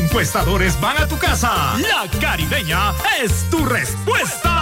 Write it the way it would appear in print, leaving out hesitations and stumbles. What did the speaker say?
encuestadores van a tu casa. La Caribeña es tu respuesta.